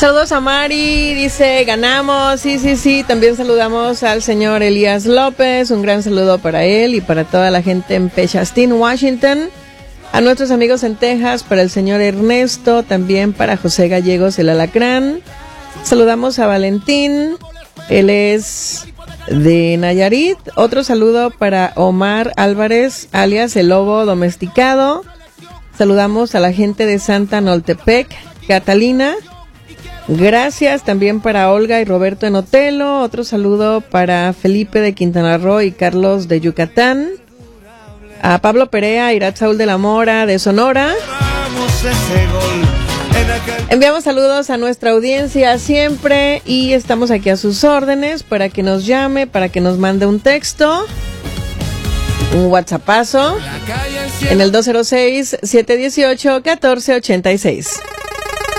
Saludos a Mari, dice, ganamos, sí. También saludamos al señor Elías López, un gran saludo para él y para toda la gente en Pechastín, Washington. A nuestros amigos en Texas, para el señor Ernesto, también para José Gallegos, el Alacrán. Saludamos a Valentín, él es de Nayarit. Otro saludo para Omar Álvarez, alias el Lobo Domesticado. Saludamos a la gente de Santa Noltepec, Catalina. Gracias también para Olga y Roberto en Otelo. Otro saludo para Felipe de Quintana Roo y Carlos de Yucatán. A Pablo Perea, Irat Saúl de la Mora de Sonora. Enviamos saludos a nuestra audiencia siempre y estamos aquí a sus órdenes para que nos llame, para que nos mande un texto, un WhatsAppazo en el 206-718-1486.